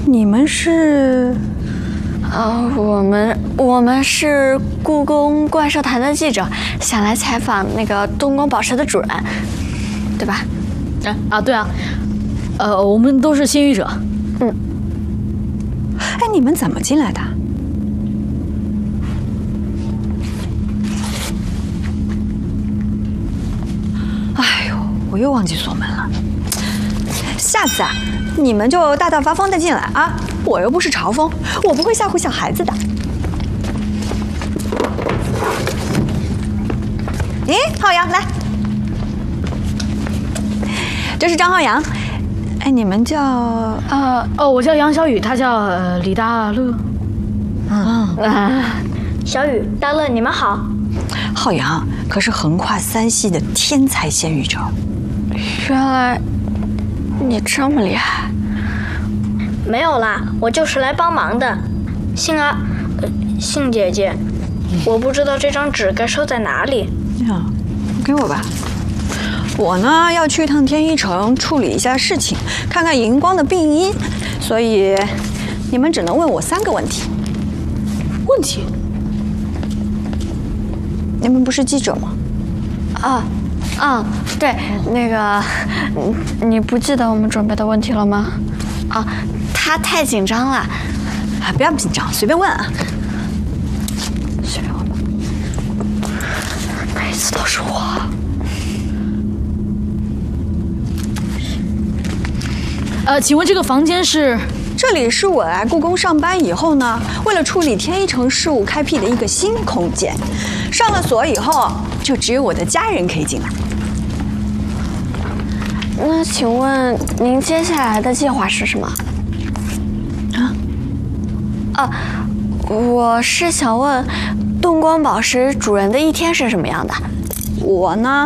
你们是？ 我们是故宫怪兽台的记者，想来采访那个东宫宝石的主人，对吧？ 对啊，我们都是新语者。 哎，你们怎么进来的？哎呦，我又忘记锁门了。下次啊，你们就大大方方的进来啊！我又不是朝风，我不会吓唬小孩子的。咦，浩洋来，这是张浩洋。哎，你们叫？ 我叫杨小雨，他叫李大乐。 小雨、大乐，你们好。 浩洋可是横跨3系的天才仙语者。 原来你这么厉害。 没有啦，我就是来帮忙的。杏姐姐，我不知道这张纸该收在哪里。 给我吧。我呢要去一趟天一城处理一下事情，看看荧光的病因，所以你们只能问我3个问题。 问题？ 你们不是记者吗？ 对，那个，你不记得我们准备的问题了吗？他太紧张了。 不要紧张，随便问啊。 随便问吧。每次都是我。 请问这个房间是？ 这里是我来故宫上班以后呢，为了处理天一城事务开辟的一个新空间。上了锁以后，就只有我的家人可以进来。 那请问您接下来的计划是什么？我是想问，东光宝石主人的一天是什么样的？ 我呢？